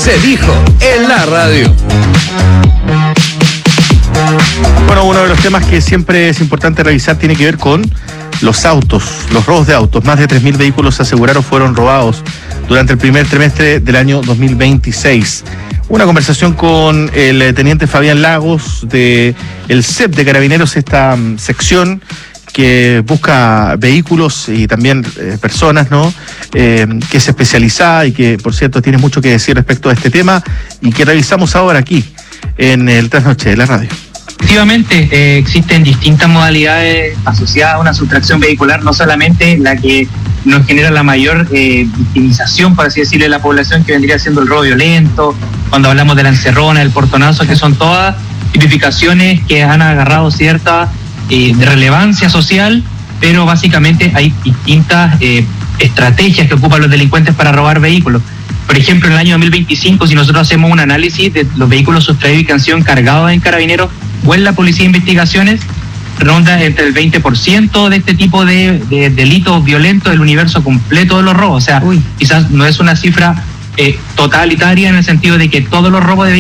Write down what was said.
Se dijo en la radio. Bueno, uno de los temas que siempre es importante revisar tiene que ver con los autos, los robos de autos. Más de 3.000 vehículos se aseguraron fueron robados durante el primer trimestre del año 2026. Una conversación con el teniente Fabián Lagos de el CEP de Carabineros, esta sección que busca vehículos y también personas, ¿no? Que es especializada y que, por cierto, tiene mucho que decir respecto a este tema y que revisamos ahora aquí en el Trasnoche de la radio. Efectivamente, existen distintas modalidades asociadas a una sustracción vehicular, no solamente la que nos genera la mayor victimización, por así decirlo, de la población, que vendría siendo el robo violento, cuando hablamos de la encerrona, el portonazo, que son todas tipificaciones que han agarrado cierta de relevancia social, pero básicamente hay distintas estrategias que ocupan los delincuentes para robar vehículos. Por ejemplo, en el año 2025, si nosotros hacemos un análisis de los vehículos sustraídos y que han sido encargados en Carabineros o en la Policía de Investigaciones, ronda entre el 20% de este tipo de delitos violentos del universo completo de los robos. O sea, quizás no es una cifra totalitaria en el sentido de que todos los robos de